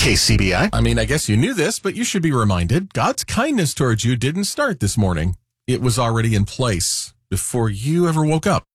KCBI. I mean, I guess you knew this, but you should be reminded God's kindness towards you didn't start this morning. It was already in place before you ever woke up.